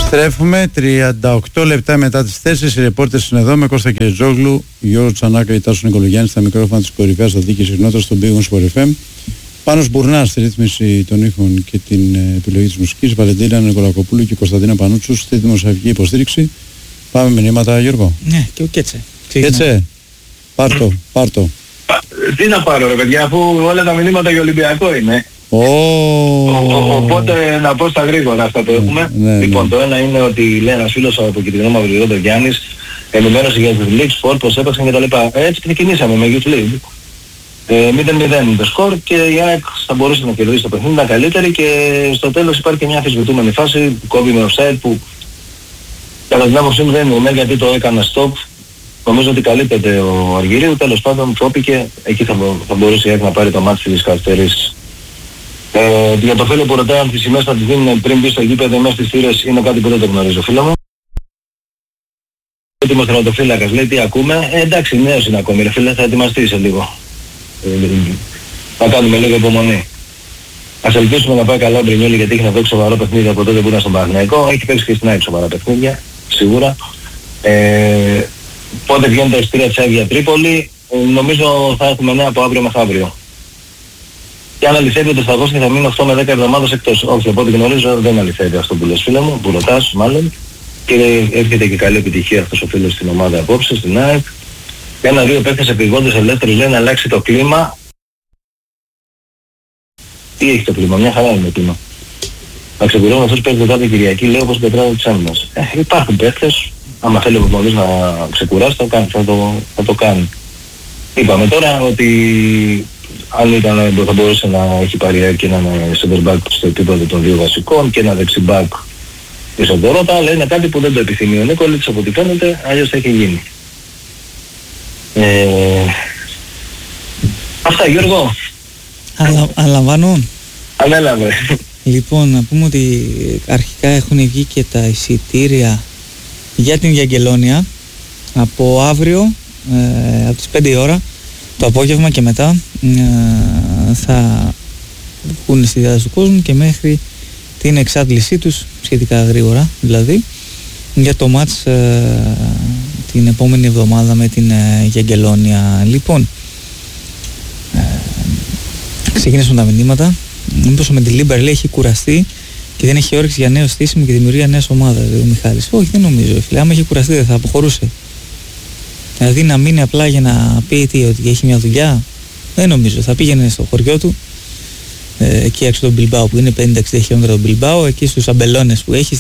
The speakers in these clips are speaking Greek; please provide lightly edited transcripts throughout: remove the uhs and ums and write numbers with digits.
Επιστρέφουμε 38 λεπτά μετά τις 4. Οι ρεπόρτες είναι εδώ με Κώστα Κεζόγλου, Γιώργο Τσανάκα ή Τάσο Νικολογιάννη στα μικρόφωνα της κορυφαίας αδίκης συχνότητας στον Big Wings Sport FM. Πάνος Μπουρνάς στη ρύθμιση των ήχων και την επιλογή της μουσικής. Βαλεντίνα Νικολακοπούλου και Κωνσταντίνα Πανούτσου στη δημοσιογραφική υποστήριξη. Πάμε μηνύματα, Γιώργο. Ναι, και ο Κέτσε. Κέτσε, πάρτο. Τι να πάρω ρε παιδιά, αφού όλα τα μηνύματα για Ολυμπιακό είναι. Οπότε να πω στα γρήγορα αυτά που έχουμε. Λοιπόν, το ένα είναι ότι λέει ένας φίλος από Κιτρινό Μαυριό, τον Γιάννης, ενημέρωση για τους League Sport, πως έπαιξαν και τα λοιπά. Έτσι ξεκινήσαμε με Youth League. 0-0 το σκορ και η ΑΕΚ θα μπορούσε να κερδίσει το παιχνίδι, ήταν καλύτερη και στο τέλος υπάρχει και μια αμφισβητούμενη φάση που κόβει με offside που κατά την άποψή μου δεν είναι γιατί το έκανα stop. Νομίζω ότι καλύπτεται ο Αργυρίου, τέλος πάντων κόπηκε, εκεί θα μπορούσε η ΑΕΚ να πάρει το μάτι της καθυστερήσης. Για το φίλο που ρωτάει αν τις σημαίες θα τις δίνουν πριν μπει στο γήπεδο μέσα στις θύρες είναι κάτι που δεν το γνωρίζω φίλο μου. Έτοιμος τερματοφύλακας λέει τι ακούμε, εντάξει νέος είναι ακόμη ρε φίλε, θα ετοιμαστεί σε λίγο. Θα κάνουμε λίγο υπομονή. Ας ελπίσουμε να πάει καλά ο Μπρινιόλι γιατί έχει να δώσει σοβαρό παιχνίδι από τότε που ήταν στον Παναθηναϊκό, έχει παίξει και στην ΑΕΚ σοβαρά παιχνίδια, σίγουρα. Πότε βγαίνει τα εισιτήρια της ΑΕΚ για Τρίπολη, νομίζω θα έχουμε νέα από αύριο μεθαύριο. Και αν αληθεύει ότι ο Σταυρόσκης θα μείνει 8 με 10 εβδομάδες εκτός. Όχι, από ό,τι γνωρίζω δεν αληθεύει αυτό που λες φίλε μου, που ρωτάς μάλλον. Και έρχεται και καλή επιτυχία αυτός ο φίλος στην ομάδα απόψε, στην ΑΕΚ. Ένα-δύο παίχτες επιγόντες ελεύθεροι λένε να αλλάξει το κλίμα. Τι έχει το κλίμα, μια χαρά είναι το κλίμα. Να ξεκουρώνουμε αυτός παίχτες κάθε Κυριακή, λέω όπως πετράω τις άμυνας. Υπάρχουν παίχτες, άμα θέλει ο προπονητής να ξεκουράσει θα το κάνει. Είπαμε τώρα ότι αν ήταν θα μπορούσε να έχει πάρει και έναν center back στο επίπεδο των δύο βασικών και ένα δεξιμπάκ ίσον το Ρώτα, αλλά είναι κάτι που δεν το επιθυμεί ο Νίκολιτς από ό,τι φαίνεται, αλλιώς θα έχει γίνει. Αυτά Γιώργο. Αναλαμβάνω. Ανέλαβε. Λοιπόν, να πούμε ότι αρχικά έχουν βγει και τα εισιτήρια για την Γιαγγελόνια από αύριο, από τις 5 η ώρα το απόγευμα και μετά θα βγουν στη διάθεση του κόσμου και μέχρι την εξάντλησή τους σχετικά γρήγορα δηλαδή για το μάτς την επόμενη εβδομάδα με την Γιαγγελόνια. Λοιπόν, ξεκινήσουμε τα μηνύματα. Μήπως ο Μεντιλίμπαρ λέει έχει κουραστεί και δεν έχει όρεξη για νέο στήσιμο και δημιουργία νέας ομάδας, ο Μιχάλης. Όχι, δεν νομίζω φίλε, άμα έχει κουραστεί δεν θα αποχωρούσε. Δηλαδή να μείνει απλά για να πει ότι έχει μια δουλειά, δεν νομίζω. Θα πήγαινε στο χωριό του, εκεί έξω τον Μπιλμπάο που είναι 50-60 χιλιόμετρα τον Μπιλμπάο, εκεί στους αμπελώνες που έχει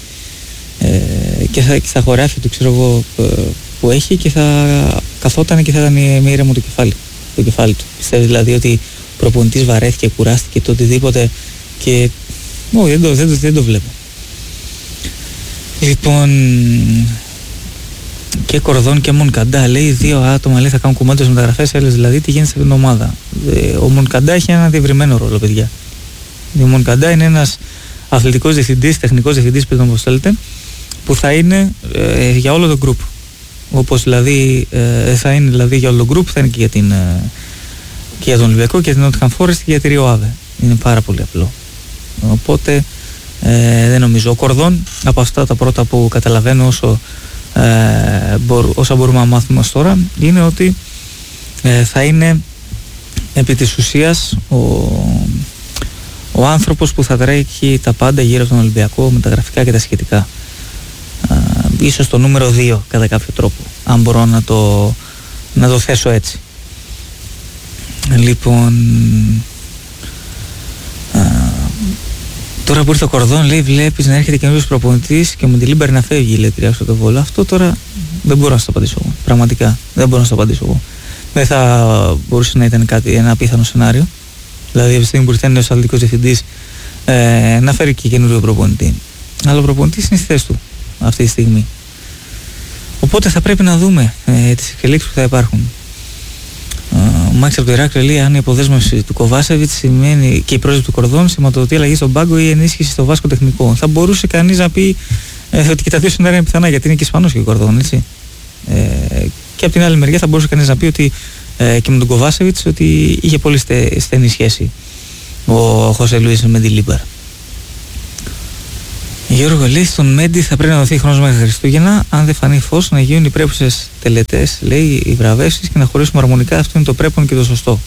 και στα χωράφια του ξέρω εγώ που έχει και θα καθόταν και θα ήταν με ήρεμο το κεφάλι του. Πιστεύει δηλαδή ότι ο προπονητής βαρέθηκε, κουράστηκε το οτιδήποτε και όχι, δεν το βλέπω. Λοιπόν, και Κορδόν και Μονκαντά λέει δύο άτομα λέει θα κάνουν κουμάντες μεταγραφές, έλεγες δηλαδή τι γίνεται σε αυτήν την ομάδα. Ο Μονκαντά έχει ένα διευρυμένο ρόλο παιδιά. Ο Μονκαντά είναι ένας αθλητικός διευθυντής, τεχνικός διευθυντής πείτε όπως θέλετε, που θα είναι για όλο το group. Όπως δηλαδή θα είναι δηλαδή για όλο το group, θα είναι και για τον Ολυμπιακό και την Nottingham Forest και για τη Rio Ave. Είναι πάρα πολύ απλό. Οπότε δεν νομίζω. Ο Κορδόν από αυτά τα πρώτα που καταλαβαίνω όσα μπορούμε να μάθουμε ως τώρα είναι ότι θα είναι επί της ουσίας ο άνθρωπος που θα τρέχει τα πάντα γύρω από τον Ολυμπιακό με τα γραφικά και τα σχετικά, ίσως το νούμερο 2 κατά κάποιο τρόπο, αν μπορώ να το θέσω έτσι. Λοιπόν, τώρα που ήρθε ο Κορδόν λέει βλέπεις να έρχεται καινούριος προπονητής και ο Μεντιλίμπαρ να φεύγει λέει τριάξω το Βόλο. Αυτό τώρα δεν μπορώ να στο απαντήσω εγώ. Πραγματικά δεν μπορώ να στο απαντήσω εγώ. Δεν θα μπορούσε να ήταν ένα απίθανο σενάριο. Δηλαδή από τη στιγμή που ήρθε ένας αθλητικός διευθυντής να φέρει και καινούριο προπονητή. Αλλά ο προπονητής είναι στη θέση του αυτή τη στιγμή. Οπότε θα πρέπει να δούμε τις εξελίξεις που θα υπάρχουν. Ο Μάξ από το Ηράκλειο λέει αν η αποδέσμευση του Κοβάσεβιτς σημαίνει και η πρόσληψη του Κορδόν σηματοδοτεί αλλαγή στον πάγκο ή ενίσχυση στο Βάσκο τεχνικό. Θα μπορούσε κανείς να πει ότι και τα δύο σενάρια είναι πιθανά γιατί είναι και Ισπανός και ο Κορδόν, έτσι. Και από την άλλη μεριά θα μπορούσε κανείς να πει ότι και με τον Κοβάσεβιτς ότι είχε πολύ στενή σχέση ο Χωσέ Λουίς Μεντιλίμπαρ. Γιώργο, λέει στον Μέντι θα πρέπει να δοθεί χρόνος μέχρι Χριστούγεννα. Αν δεν φανεί φως, να γίνουν οι πρέπουσες τελετές, λέει, οι βραβεύσεις και να χωρίσουμε αρμονικά. Αυτό είναι το πρέπον και το σωστό.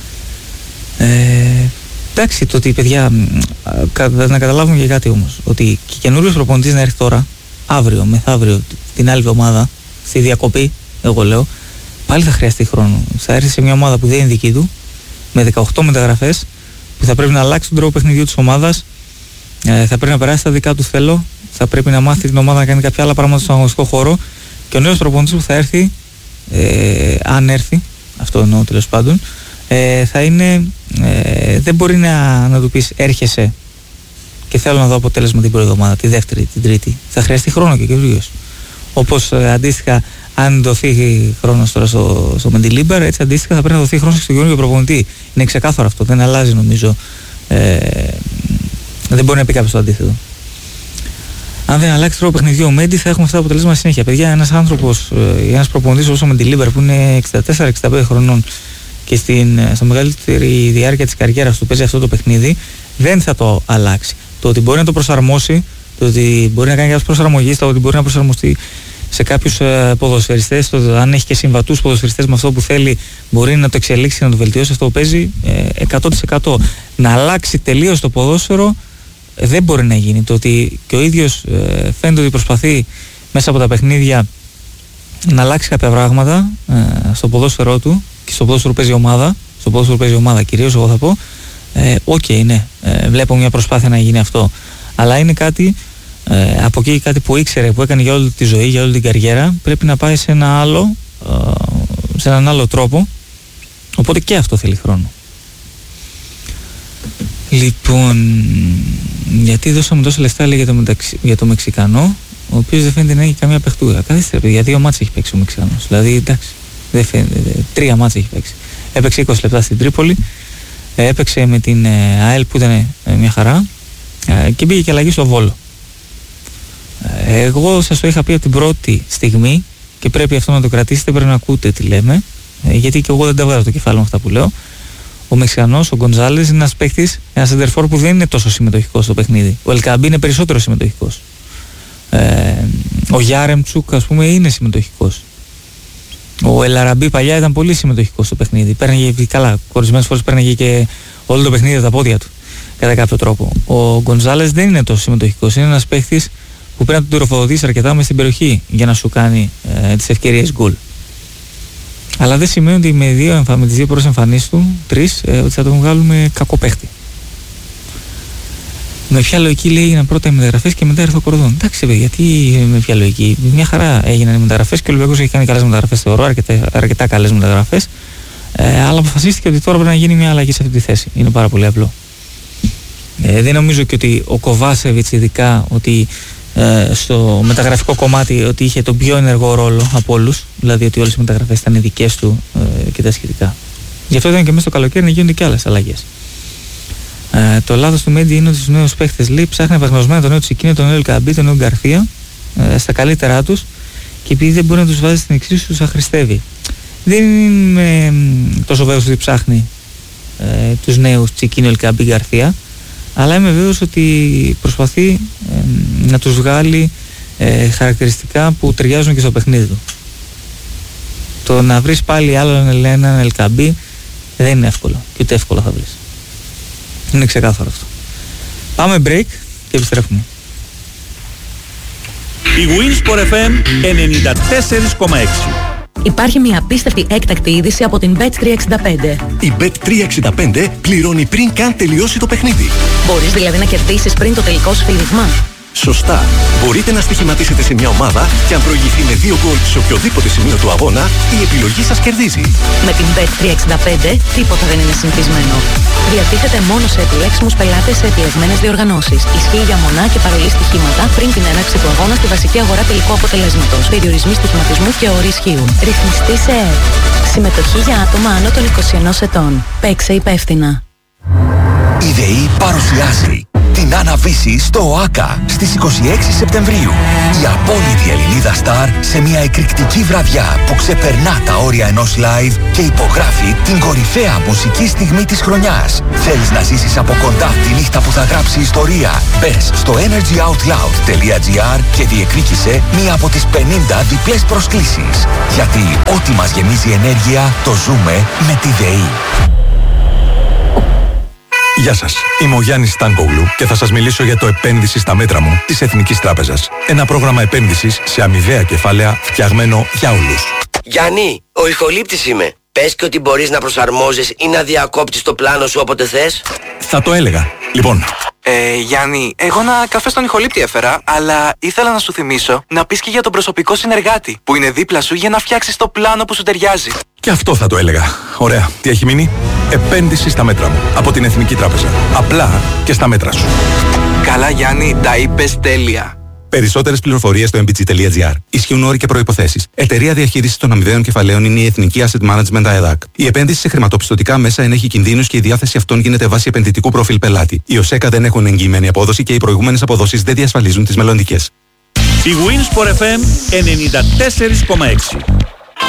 Εντάξει, το ότι παιδιά, να καταλάβουμε για κάτι όμως. Ότι και καινούριος προπονητής να έρθει τώρα, αύριο, μεθαύριο, την άλλη εβδομάδα, στη διακοπή, εγώ λέω, πάλι θα χρειαστεί χρόνο. Θα έρθει σε μια ομάδα που δεν είναι δική του, με 18 μεταγραφές, που θα πρέπει να αλλάξει τον τρόπο παιχνιδιού της ομάδας. Θα πρέπει να περάσει τα δικά του θέλω, θα πρέπει να μάθει την ομάδα να κάνει κάποια άλλα πράγματα στον αγωνιστικό χώρο και ο νέος προπονητής που θα έρθει, αν έρθει, αυτό εννοώ τέλος πάντων, θα είναι, δεν μπορεί να του πεις έρχεσαι και θέλω να δω αποτέλεσμα την πρώτη εβδομάδα, τη δεύτερη, την τρίτη. Θα χρειαστεί χρόνο και καινούριος. Όπως αντίστοιχα, αν δοθεί χρόνος τώρα στο Μεντιλίμπερ, έτσι αντίστοιχα θα πρέπει να δοθεί χρόνος και στο καινούργιο προπονητή. Είναι ξεκάθαρο αυτό, δεν αλλάζει νομίζω. Δεν μπορεί να πει κάποιος το αντίθετο. Αν δεν αλλάξει τρόπο παιχνιδιού ο Μέντι, θα έχουμε αυτά τα αποτελέσματα συνέχεια. Παιδιά, ένας άνθρωπος, ένας προπονητής όπως ο Μεντιλίμπερ που είναι 64-65 χρονών και στο μεγαλύτερη διάρκεια της καριέρας του παίζει αυτό το παιχνίδι, δεν θα το αλλάξει. Το ότι μπορεί να το προσαρμόσει, το ότι μπορεί να κάνει κάποιες προσαρμογές, το ότι μπορεί να προσαρμοστεί σε κάποιους ποδοσφαιριστές, το ότι αν έχει και συμβατούς ποδοσφαιριστές με αυτό που θέλει, μπορεί να το εξελίξει και να το βελτιώσει. Αυτό που παίζει 100%. Να αλλάξει τελείως το ποδόσφαιρο δεν μπορεί να γίνει. Το ότι και ο ίδιος φαίνεται ότι προσπαθεί μέσα από τα παιχνίδια να αλλάξει κάποια πράγματα στο ποδόσφαιρό του και στο ποδόσφαιρο παίζει ομάδα. Στο ποδόσφαιρο παίζει ομάδα κυρίως, εγώ θα πω. Ναι, βλέπω μια προσπάθεια να γίνει αυτό. Αλλά είναι κάτι από εκεί, κάτι που ήξερε, που έκανε για όλη τη ζωή, για όλη την καριέρα, πρέπει να πάει σε έναν άλλο τρόπο. Οπότε και αυτό θέλει χρόνο. Λοιπόν, γιατί δώσαμε τόσα λεφτά, λέει, για το Μεξικανό, ο οποίος δεν φαίνεται να έχει καμία παιχτούρα. Καθίστε, παιδιά, 2 μάτς έχει παίξει ο Μεξικανός. Δηλαδή, εντάξει, δεν φαίνεται, 3 μάτς έχει παίξει. Έπαιξε 20 λεπτά στην Τρίπολη, έπαιξε με την ΑΕΛ που ήταν μια χαρά και πήγε και αλλαγή στο Βόλο. Εγώ σας το είχα πει από την πρώτη στιγμή και πρέπει αυτό να το κρατήσετε, πρέπει να ακούτε τι λέμε, γιατί και εγώ δεν τα βγάζω το κεφάλι με αυτά που λέω. Ο Μεξικανός, ο Γκοντζάλες, είναι ένας παίκτης, ένας σεντερφόρ που δεν είναι τόσο συμμετοχικός στο παιχνίδι. Ο Ελκαμπή είναι περισσότερο συμμετοχικός. Ο Γιάρεμτσουκ, ας πούμε, είναι συμμετοχικός. Ο Ελαραμπή παλιά ήταν πολύ συμμετοχικός στο παιχνίδι. Παίρναγε καλά, ορισμένες φορές παίρναγε και όλο το παιχνίδι από τα πόδια του, κατά κάποιο τρόπο. Ο Γκοντζάλες δεν είναι τόσο συμμετοχικός. Είναι ένας παίκτης που πρέπει να τον τροφοδοτήσει αρκετά μες στην περιοχή για να σου κάνει τις ευκαιρίες γκολ. Αλλά δεν σημαίνει ότι με τις 2 πρώτες εμφανίσεις του, 3, ότι θα τον βγάλουμε κακό παίχτη. Με ποια λογική, λέει, έγιναν πρώτα οι μεταγραφές και μετά ήρθε ο Κορδόν. Εντάξει, παιδιά, γιατί με ποια λογική? Μια χαρά έγιναν οι μεταγραφές και ο Ολυμπιακός έχει κάνει καλές μεταγραφές, θεωρώ, αρκετά καλές μεταγραφές. Αλλά αποφασίστηκε ότι τώρα πρέπει να γίνει μια αλλαγή σε αυτή τη θέση. Είναι πάρα πολύ απλό. Δεν νομίζω και ότι ο Κοβάσεβιτς, ειδικά, ότι στο μεταγραφικό κομμάτι, ότι είχε τον πιο ενεργό ρόλο από όλους, δηλαδή ότι όλες οι μεταγραφές ήταν δικές του και τα σχετικά. Γι' αυτό ήταν και μέσα στο καλοκαίρι να γίνονται και άλλες αλλαγές. Το λάθος του Μέντι είναι ότι στους νέους παίχτες, λέει, ψάχνει απεγνωσμένα τον νέο Τσικίνιο, τον νέο Ελκαμπή, τον νέο Γκαρθία στα καλύτερά τους και επειδή δεν μπορεί να τους βάζει στην εξίσου, τους αχρηστεύει. Δεν είμαι τόσο βέβαιος ότι ψάχνει τους νέους Τσικίνιο, Ελκαμπή, Γκαρθία, αλλά είμαι βέβαιος ότι προσπαθεί να τους βγάλει χαρακτηριστικά που ταιριάζουν και στο παιχνίδι του. Το να βρεις πάλι άλλον έναν Ελκαμπή δεν είναι εύκολο και ούτε εύκολα θα βρεις. Είναι ξεκάθαρο αυτό. Πάμε break και επιστρέφουμε. Η Winsport FM 94,6. Υπάρχει μια απίστευτη έκτακτη είδηση από την Bet365. Η Bet365 πληρώνει πριν καν τελειώσει το παιχνίδι. Μπορείς δηλαδή να κερδίσεις πριν το τελικό σφύριγμα. Σωστά. Μπορείτε να στοιχηματίσετε σε μια ομάδα και αν προηγηθεί με 2 γκολ σε οποιοδήποτε σημείο του αγώνα, η επιλογή σας κερδίζει. Με την Bet365 τίποτα δεν είναι συνηθισμένο. Διατίθεται μόνο σε επιλέξιμους πελάτες σε επιλεγμένες διοργανώσεις. Ισχύει για μονά και παρολί στοιχήματα πριν την έναρξη του αγώνα στη βασική αγορά τελικού αποτελέσματος. Περιορισμοί στοιχηματισμού και όροι ισχύουν. Ρυθμιστή σε ΕΕ. Συμμετοχή για άτομα άνω των 21 ετών. Παίξε υπεύθυνα. Η ΔΕΗ παρουσιάζει την αναβίση στο ΟΑΚΑ. στις 26 Σεπτεμβρίου. Η απόλυτη Ελληνίδα Σταρ σε μια εκρηκτική βραδιά που ξεπερνά τα όρια ενός live και υπογράφει την κορυφαία μουσική στιγμή της χρονιάς. Θέλεις να ζήσεις από κοντά τη νύχτα που θα γράψει ιστορία? Μπες στο energyoutloud.gr και διεκδίκησε μία από τις 50 διπλές προσκλήσεις. Γιατί ό,τι μας γεμίζει ενέργεια το ζούμε με τη ΔΕΗ. Γεια σας, είμαι ο Γιάννης Στάνκογλου και θα σας μιλήσω για το επένδυση στα μέτρα μου της Εθνικής Τράπεζας. Ένα πρόγραμμα επένδυσης σε αμοιβαία κεφάλαια φτιαγμένο για όλους. Γιάννη, ο ηχολήπτης είμαι. Πες και ότι μπορείς να προσαρμόζεις ή να διακόπτεις το πλάνο σου όποτε θες. Θα το έλεγα. Λοιπόν. Γιάννη, εγώ ένα καφέ στον ηχολήπτη έφερα, αλλά ήθελα να σου θυμίσω να πεις και για τον προσωπικό συνεργάτη που είναι δίπλα σου για να φτιάξεις το πλάνο που σου ταιριάζει. Και αυτό θα το έλεγα. Ωραία. Τι έχει μείνει? Επένδυση στα μέτρα μου. Από την Εθνική Τράπεζα. Απλά και στα μέτρα σου. Καλά Γιάννη, τα είπες τέλεια. Περισσότερες πληροφορίες στο mbg.gr. Ισχύουν όροι και προϋποθέσεις. Εταιρεία διαχείρισης των αμοιβαίων κεφαλαίων είναι η Εθνική Asset Management ΑΕΔΑΚ. Η επένδυση σε χρηματοπιστωτικά μέσα ενέχει κινδύνους και η διάθεση αυτών γίνεται βάσει επενδυτικού προφίλ πελάτη. Οι ΟΣΕΚΑ δεν έχουν εγγυημένη απόδοση και οι προηγούμενες αποδόσεις δεν διασφαλίζουν τις μελλοντικές. Η Winsport FM 94,6.